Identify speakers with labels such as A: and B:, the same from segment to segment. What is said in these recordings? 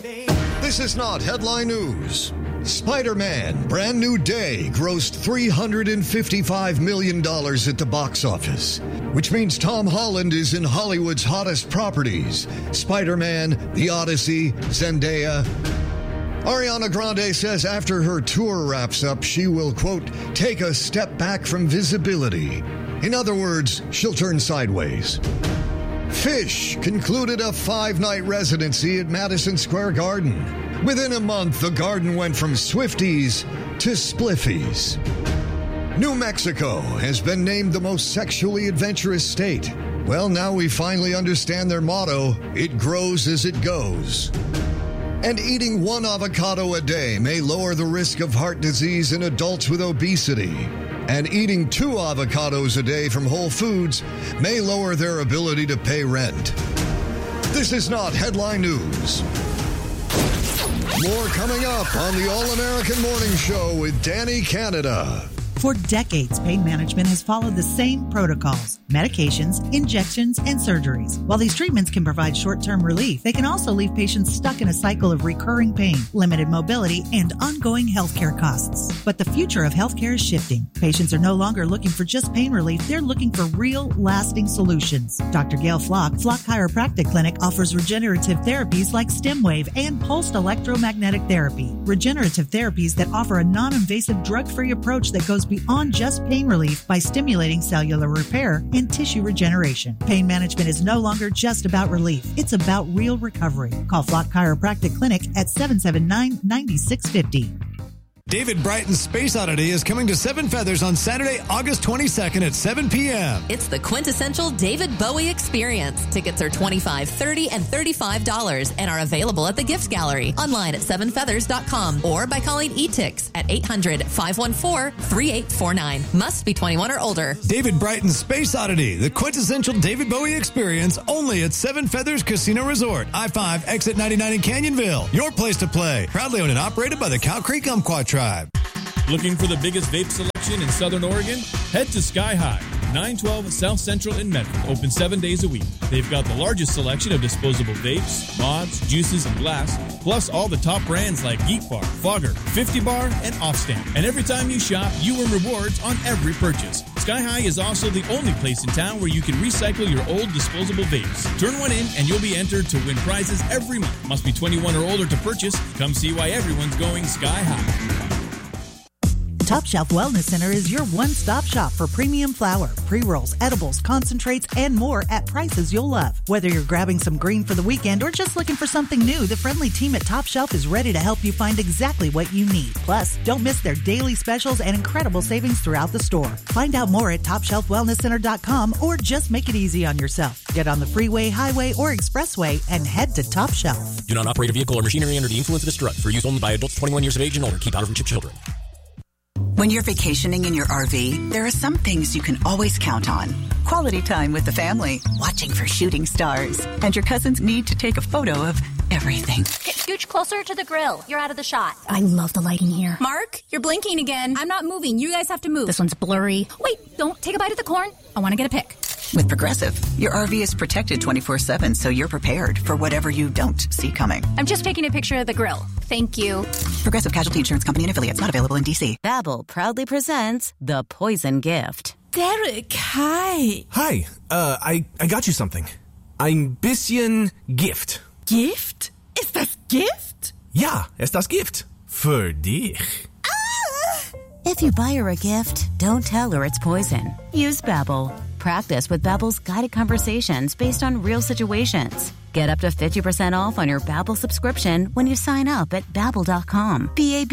A: This is not headline news. Spider-Man Brand New Day grossed $355 million at the box office, which means Tom Holland is in Hollywood's hottest properties: Spider-Man, The Odyssey, Zendaya. Ariana Grande says after her tour wraps up, she will, quote, take a step back from visibility. In other words, she'll turn sideways. Phish concluded a 5-night residency at Madison Square Garden. Within a month, the garden went from Swifties to Spliffies. New Mexico has been named the most sexually adventurous state. Well, now we finally understand their motto: it grows as it goes. And eating 1 avocado a day may lower the risk of heart disease in adults with obesity. And eating 2 avocados a day from Whole Foods may lower their ability to pay rent. This is not headline news. More coming up on the All-American Morning Show with Danny Canada.
B: For decades, pain management has followed the same protocols: medications, injections, and surgeries. While these treatments can provide short-term relief, they can also leave patients stuck in a cycle of recurring pain, limited mobility, and ongoing healthcare costs. But the future of healthcare is shifting. Patients are no longer looking for just pain relief. They're looking for real, lasting solutions. Dr. Gail Flock Chiropractic Clinic offers regenerative therapies like StemWave and pulsed electromagnetic therapy. Regenerative therapies that offer a non-invasive, drug-free approach that goes beyond just pain relief by stimulating cellular repair and tissue regeneration. Pain management is no longer just about relief. It's about real recovery. Call Flock Chiropractic Clinic at 779-9650.
C: David Brighton's Space Oddity is coming to Seven Feathers on Saturday, August 22nd at 7 p.m.
D: It's the quintessential David Bowie experience. Tickets are $25, $30, and $35 and are available at the Gift Gallery, online at sevenfeathers.com, or by calling eTix at 800-514-3849. Must be 21 or older.
C: David Brighton's Space Oddity, the quintessential David Bowie experience, only at Seven Feathers Casino Resort, I-5, exit 99 in Canyonville. Your place to play. Proudly owned and operated by the Cow Creek Umpqua Tribe.
E: Looking for the biggest vape selection in Southern Oregon? Head to Sky High, 912 South Central in Medford. Open 7 days a week. They've got the largest selection of disposable vapes, mods, juices, and glass, plus all the top brands like Geek Bar, Fogger, 50 Bar, and Offstamp. And every time you shop, you earn rewards on every purchase. Sky High is also the only place in town where you can recycle your old disposable vapes. Turn one in and you'll be entered to win prizes every month. Must be 21 or older to purchase. Come see why everyone's going Sky High.
B: Top Shelf Wellness Center is your one-stop shop for premium flour, pre-rolls, edibles, concentrates, and more at prices you'll love. Whether you're grabbing some green for the weekend or just looking for something new, the friendly team at Top Shelf is ready to help you find exactly what you need. Plus, don't miss their daily specials and incredible savings throughout the store. Find out more at TopShelfWellnessCenter.com or just make it easy on yourself. Get on the freeway, highway, or expressway and head to Top Shelf.
F: Do not operate a vehicle or machinery under the influence of this drug. For use only by adults 21 years of age and older. Keep out of children.
G: When you're vacationing in your RV, there are some things you can always count on. Quality time with the family, watching for shooting stars, and your cousins need to take a photo of everything.
H: Okay, scooch closer to the grill. You're out of the shot.
I: I love the lighting here.
H: Mark, you're blinking again.
I: I'm not moving. You guys have to move.
H: This one's blurry. Wait, don't take a bite of the corn. I want to get a pic.
G: With Progressive, your RV is protected 24/7, so you're prepared for whatever you don't see coming.
H: I'm just taking a picture of the grill. Thank you.
G: Progressive Casualty Insurance Company and affiliates, not available in D.C.
J: Babbel proudly presents The Poison Gift.
K: Derek, hi.
L: Hi, I got you something. Ein bisschen Gift.
K: Gift? Ist das Gift?
L: Ja, ist das Gift. Für dich.
J: If you buy her a gift, don't tell her it's poison. Use Babbel. Practice with Babbel's guided conversations based on real situations. Get up to 50% off on your Babbel subscription when you sign up at Babbel.com.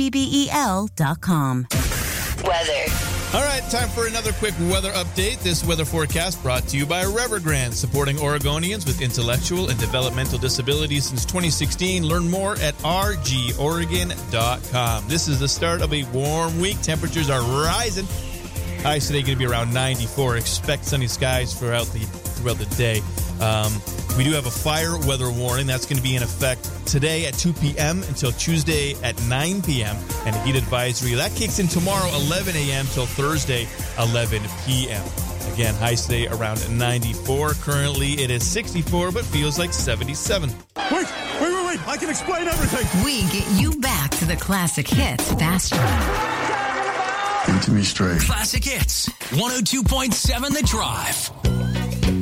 J: Babbel.com.
M: Weather.
E: All right, time for another quick weather update. This weather forecast brought to you by Revergrand, supporting Oregonians with intellectual and developmental disabilities since 2016. Learn more at rgoregon.com. This is the start of a warm week. Temperatures are rising. Highs today going to be around 94. Expect sunny skies throughout the day. We do have a fire weather warning. That's going to be in effect today at 2 p.m. until Tuesday at 9 p.m. And a heat advisory. That kicks in tomorrow 11 a.m. till Thursday 11 p.m. Again, highs today around 94. Currently, it is 64, but feels like 77.
N: Wait.
M: do it. I can explain everything.
N: We get you back to the classic hits faster.
O: Get to me straight.
P: Classic Hits, 102.7 The Drive.